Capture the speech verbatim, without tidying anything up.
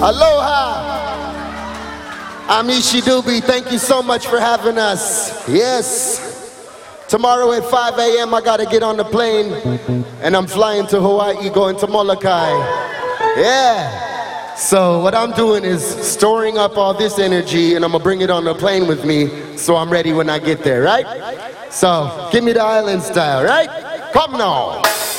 Aloha. I'm Ishi Doobie. Thank you so much for having us. Yes. Tomorrow at five a m I gotta get on the plane and I'm flying to Hawaii, going to Molokai. Yeah. So what I'm doing is storing up all this energy and I'm gonna bring it on the plane with me so I'm ready when I get there, right? So give me the island style, right? Come now.